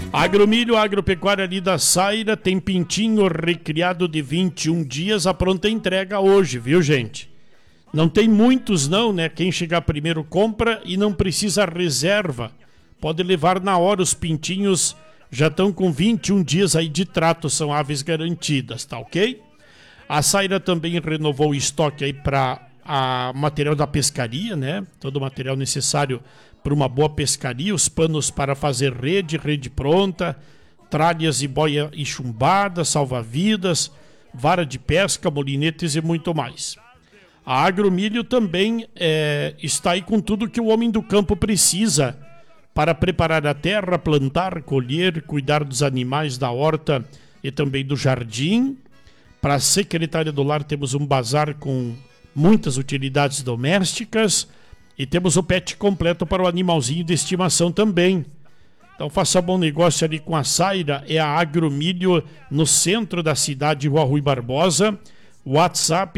Agromilho, agropecuária ali da Saira, tem pintinho recriado de 21 dias, a pronta entrega hoje, viu, gente? Não tem muitos não, né? Quem chegar primeiro compra e não precisa reserva. Pode levar na hora, os pintinhos já estão com 21 dias aí de trato, são aves garantidas, tá ok? A Saira também renovou o estoque aí para material da pescaria, né? Todo o material necessário para uma boa pescaria, os panos para fazer rede pronta, tralhas e boia e chumbada, salva-vidas, vara de pesca, molinetes e muito mais. A Agromilho também está aí com tudo que o homem do campo precisa para preparar a terra, plantar, colher, cuidar dos animais da horta e também do jardim. Para a Secretaria do Lar temos um bazar com muitas utilidades domésticas e temos o pet completo para o animalzinho de estimação também. Então faça bom negócio ali com a Saira, é a Agromilho no centro da cidade, Rua Rui Barbosa. WhatsApp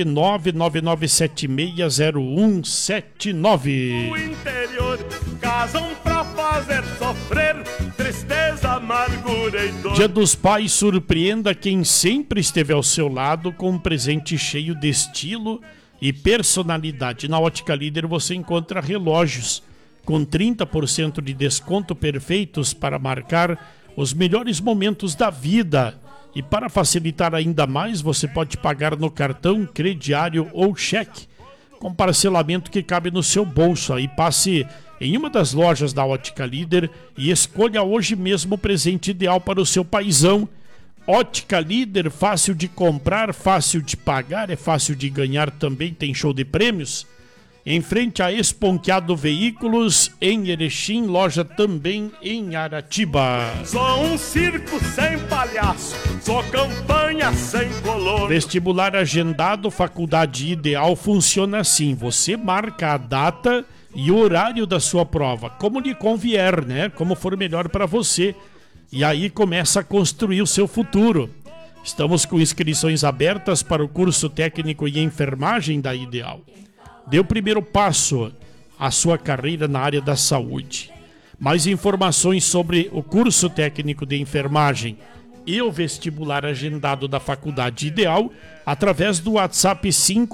999760179. O interior casam pra fazer sofrer tristeza, amargura e dor. Dia dos Pais, surpreenda quem sempre esteve ao seu lado com um presente cheio de estilo e personalidade. Na Ótica Líder você encontra relógios com 30% de desconto perfeitos para marcar os melhores momentos da vida. E para facilitar ainda mais, você pode pagar no cartão, crediário ou cheque, com parcelamento que cabe no seu bolso. Aí passe em uma das lojas da Ótica Líder e escolha hoje mesmo o presente ideal para o seu paizão. Ótica Líder, fácil de comprar, fácil de pagar, é fácil de ganhar também, tem show de prêmios. Em frente a Esponqueado Veículos, em Erechim, loja também em Aratiba. Sou um circo sem palhaço, sou campanha sem color. Vestibular agendado, faculdade ideal, funciona assim. Você marca a data e o horário da sua prova, como lhe convier, né? Como for melhor para você. E aí começa a construir o seu futuro. Estamos com inscrições abertas para o curso técnico em enfermagem da Ideal. Dê o primeiro passo à sua carreira na área da saúde. Mais informações sobre o curso técnico de enfermagem e o vestibular agendado da Faculdade Ideal através do WhatsApp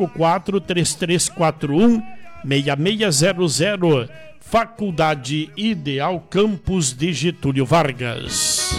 5433416600. Faculdade Ideal, Campus de Getúlio Vargas.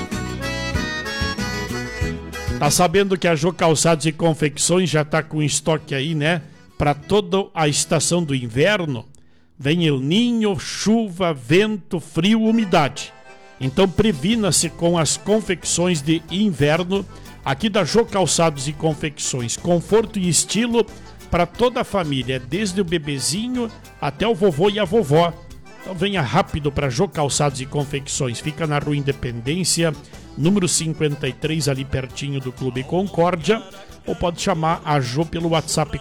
Tá sabendo que a Jô Calçados e Confecções já tá com estoque aí, né? Para toda a estação do inverno. Vem El Ninho, chuva, vento, frio, umidade. Então previna-se com as confecções de inverno aqui da Jô Calçados e Confecções. Conforto e estilo para toda a família, desde o bebezinho até o vovô e a vovó. Então venha rápido para Jô Calçados e Confecções. Fica na Rua Independência, número 53, ali pertinho do Clube Concórdia. Ou pode chamar a Jô pelo WhatsApp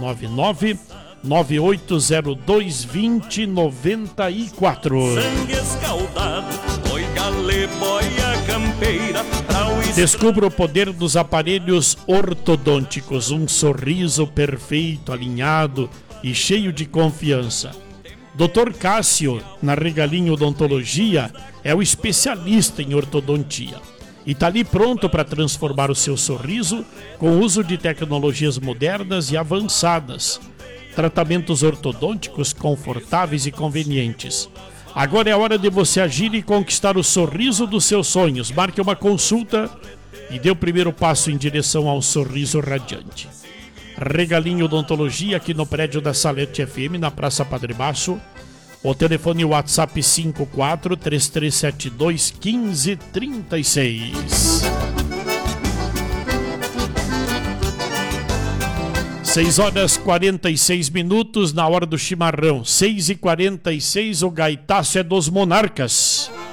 499-9802-2094. Sangue escaldado, oi galê, boia campeira. Descubra o poder dos aparelhos ortodônticos. Um sorriso perfeito, alinhado e cheio de confiança. Dr. Cássio, na Regalinho Odontologia, é o especialista em ortodontia. E está ali pronto para transformar o seu sorriso com o uso de tecnologias modernas e avançadas. Tratamentos ortodônticos confortáveis e convenientes. Agora é a hora de você agir e conquistar o sorriso dos seus sonhos. Marque uma consulta e dê o primeiro passo em direção ao sorriso radiante. Regalinho Odontologia, aqui no prédio da Salete FM, na Praça Padre Baixo. O telefone WhatsApp 54-3372-1536. 6h46, na hora do chimarrão. 6h46, o gaitaço é dos Monarcas.